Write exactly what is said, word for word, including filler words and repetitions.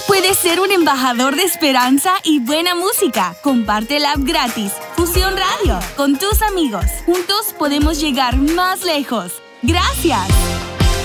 puedes ser un embajador de esperanza y buena música. Comparte la app gratis Fusión Radio con tus amigos. Juntos podemos llegar más lejos. ¡Gracias!